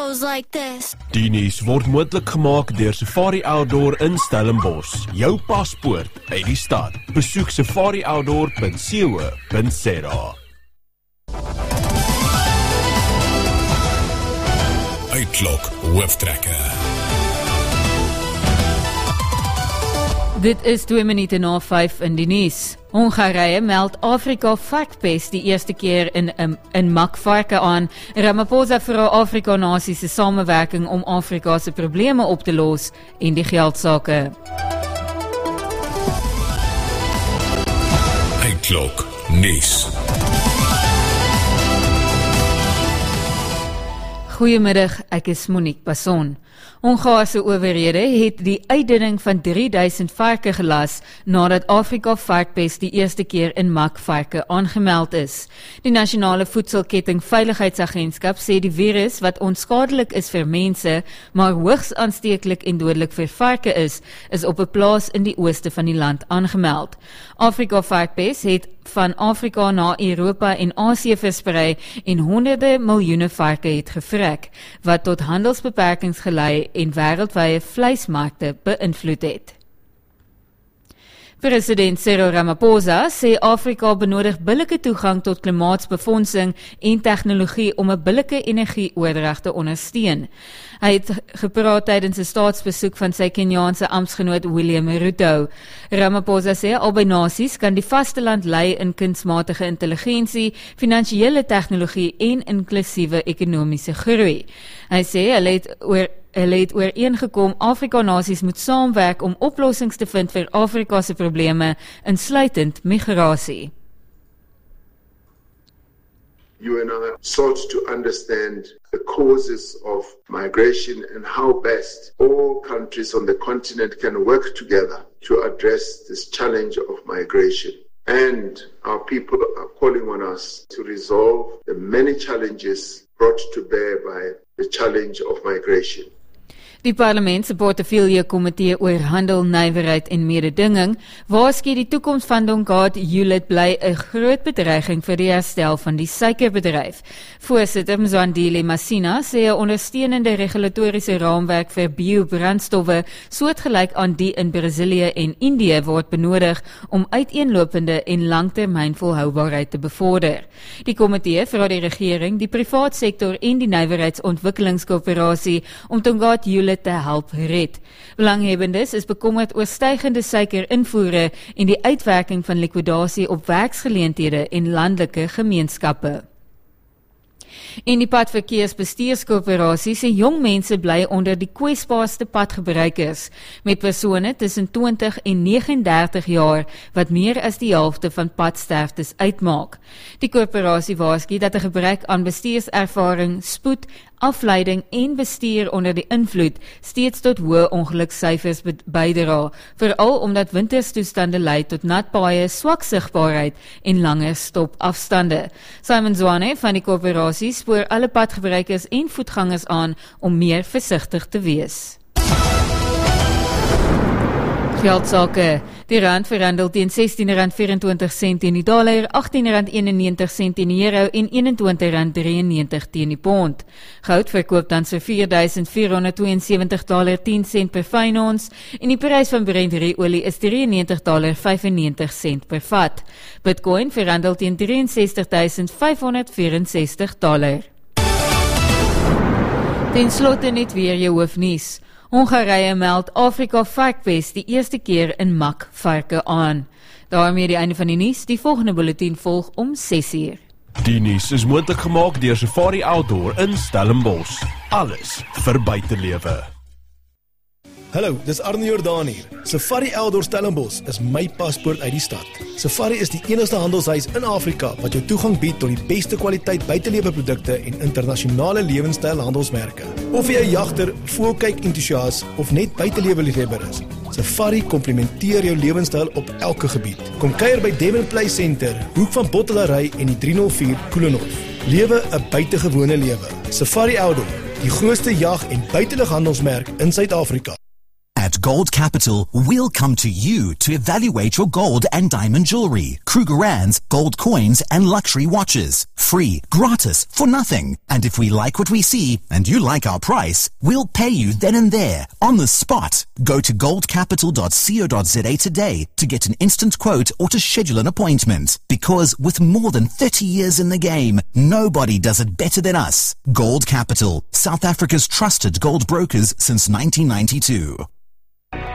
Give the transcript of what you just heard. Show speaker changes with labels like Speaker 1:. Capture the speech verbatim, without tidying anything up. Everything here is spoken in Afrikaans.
Speaker 1: goes like this.
Speaker 2: Die nuus word moontlik gemaak deur Safari Outdoor in Stellenbosch. Jou paspoort uit die stad. Besoek safari outdoor punt co punt za.
Speaker 3: Uitklok hooftrekker.
Speaker 4: Dit is twee minute na vyf in die nuus. Hongarije meld Afrika varkpest die eerste keer in, in, in makvarke aan. Ramaphosa vra Afrika-nasies se samewerking om Afrika se probleme op te los en die geldsake.
Speaker 3: Uitklok nuus.
Speaker 4: Goeiemiddag, ek is Monique Passon. Hongaarse owerhede het die uitdinning van drie duisend varke gelas nadat Afrika varkpest die eerste keer in makvarke aangemeld is. Die Nasionale Voedselketting Veiligheidsagentskap sê die virus wat onskadelik is vir mense, maar hoogs aansteeklik en dodelik vir varke is, is op 'n plaas in die ooste van die land aangemeld. Afrika varkpest het van Afrika na Europa en Asië versprei en honderde miljoene varke het gevrek, wat tot handelsbeperkings gelei en wêreldwye vleismarkte beïnvloed het. President Cyril Ramaphosa sê Afrika benodig billike toegang tot klimaatsbefondsing en tegnologie om 'n billike energieoordrag te ondersteun. Hy het gepraat tydens 'n staatsbesoek van sy Kenyaanse amptgenoot William Ruto. Ramaphosa sê albei nasies kan die vasteland lei in kunsmatige intelligensie, finansiële tegnologie en inklusiewe ekonomiese groei. Hy sê hulle het oor Hulle het ooreengekom Afrika-nasies moet saamwerk om oplossings te vind vir Afrika se probleme, insluitend migrasie.
Speaker 5: You and I sought to understand the causes of migration and how best all countries on the continent can work together to address this challenge of migration. And our people are calling on us to resolve the many challenges brought to bear by the challenge of migration.
Speaker 4: Die parlement se portefeulje komitee oor handel, nywerheid en mededinging waarsku die toekoms van Tongaat Hulett bly 'n groot bedreiging vir die herstel van die suikerbedryf. Voorsitter Mzwandile Masina sê 'n ondersteunende regulatoriese raamwerk vir biobrandstowwe soortgelyk aan die in Brasilië en Indië word benodig om uiteenlopende en langtermyn volhoubaarheid te bevorder. Die komitee vra die regering, die privaat sektor en die nywerheidsontwikkelingskoöperasie om Tongaat Hulett te help red. Belanghebbendes is bekommerd oor stygende suikerinvoere en die uitwerking van likwidasie op werksgeleenthede en landelike gemeenskappe. En die padverkeersbestuurskoöperasie sê jong mense bly onder die kwesbaarste padgebruikers, met persone tussen twintig en negenendertig jaar wat meer as die helfte van padsterftes uitmaak. Die koöperasie waarsku dat 'n gebrek aan bestuurservaring, spoed, afleiding en bestuur onder die invloed steeds tot hoë ongeluksyfers bydra, veral omdat winterstoestande lei tot nat paaie, swak sigbaarheid en langer stopafstande. Simon Zwane van die koöperasie spoor alle padgebruikers en voetgangers aan om meer versigtig te wees. Geldsake. Die rand verhandel teen sestien rand vyf-en-twintig sent teen die dollar, agttien rand een-en-negentig sent teen die euro en eenentwintig rand drie-en-negentig teen die pond. Goud verkoop dan so vier duisend vier honderd tweeënsewentig dollar tien sent per fyn ons en die prys van Brent ruolie is drieënnegentig dollar vyfennegentig sent per vat. Bitcoin verhandel teen ses drie ses duisend vyfhonderd vyf-en-sestig dollar. Ten slotte net weer jou hoofnuus. Hongarije meld Afrika varkpest die eerste keer in makvarke aan. Daarmee die einde van die nuus. Die volgende bulletin volg om ses uur.
Speaker 2: Die nuus is moontlik gemaak deur Safari Outdoor in Stellenbosch. Alles vir buitelewe.
Speaker 6: Hallo, dis Arne Jordaan hier. Safari Outdoor Stellenbosch is my paspoort uit die stad. Safari is die enigste handelshuis in Afrika wat jou toegang bied tot die beste kwaliteit buiteleweprodukte en internasionale lewenstyl handelsmerke. Of jy 'n jagter, voelkyk entoesias of net buiteleweliefhebber is, Safari komplementeer jou lewenstyl op elke gebied. Kom kuier by Devon Play Center, hoek van Bottelary en die drie nul vier Koelenhof. Lewe 'n buitengewone lewe. Safari Outdoor, die grootste jag- en buitelughandelsmerk in Suid-Afrika.
Speaker 7: At
Speaker 1: With Gold Capital, we'll come to you to evaluate your gold and diamond jewelry, Krugerrands, gold coins, and luxury watches. Free, gratis, for nothing. And if we like what we see, and you like our price, we'll pay you then and there, on the spot. Go to gold capital dot co dot za today to get an instant quote or to schedule an appointment. Because with more than thirty years in the game, nobody does it better than us. Gold Capital, South Africa's trusted gold brokers since nineteen ninety-two.